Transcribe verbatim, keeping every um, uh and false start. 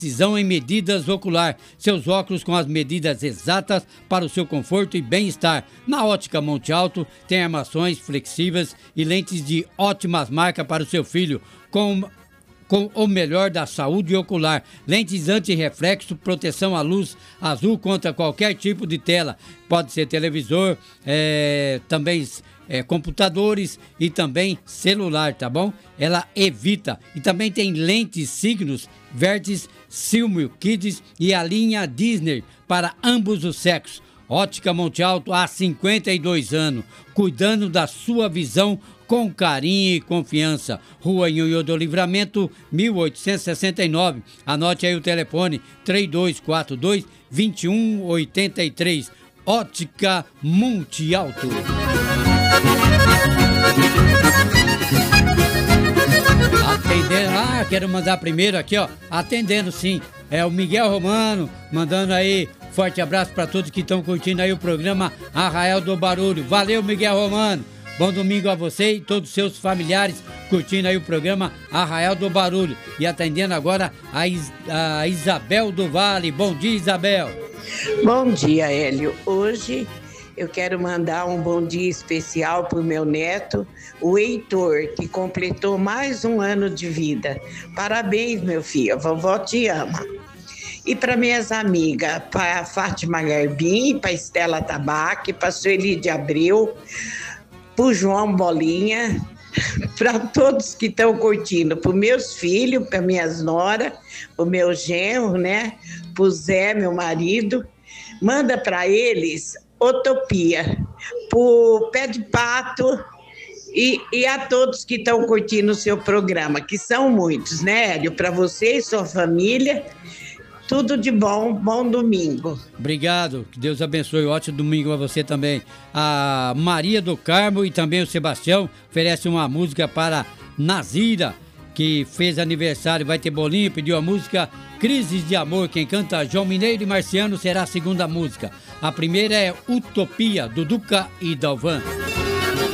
precisão em medidas ocular. Seus óculos com as medidas exatas para o seu conforto e bem-estar. Na Ótica Monte Alto tem armações flexíveis e lentes de ótimas marcas para o seu filho, com, com o melhor da saúde ocular. Lentes anti-reflexo, proteção à luz azul contra qualquer tipo de tela. Pode ser televisor, é, também... É, computadores e também celular, tá bom? Ela evita. E também tem lentes signos, Vertis, Silmio, Kids e a linha Disney para ambos os sexos. Ótica Monte Alto há cinquenta e dois anos, cuidando da sua visão com carinho e confiança. Rua Nhonhô do Livramento, mil oitocentos e sessenta e nove. Anote aí o telefone, três dois quatro dois, dois um oito três. Ótica Monte Alto. Atendendo, ah, quero mandar primeiro aqui, ó, atendendo sim, é o Miguel Romano, mandando aí, forte abraço para todos que estão curtindo aí o programa Arraial do Barulho. Valeu, Miguel Romano, bom domingo a você e todos os seus familiares curtindo aí o programa Arraial do Barulho. E atendendo agora a, Is, a Isabel do Vale. Bom dia, Isabel. Bom dia, Hélio. Hoje eu quero mandar um bom dia especial para o meu neto, o Heitor, que completou mais um ano de vida. Parabéns, meu filho, a vovó te ama. E para minhas amigas, para Fátima Garbim, para Estela Tabaque, para Sueli de Abreu, para o João Bolinha, para todos que estão curtindo, para os meus filhos, para minhas noras, para o meu genro, né? Para o Zé, meu marido. Manda para eles Utopia, pro Pé de Pato e, e a todos que estão curtindo o seu programa, que são muitos, né, Hélio? Para você e sua família, tudo de bom, bom domingo. Obrigado, que Deus abençoe, ótimo domingo a você também. A Maria do Carmo e também o Sebastião oferecem uma música para Nazira, que fez aniversário, vai ter bolinho, pediu a música Crises de Amor. Quem canta João Mineiro e Marciano será a segunda música. A primeira é Utopia, do Duca e Dalvan.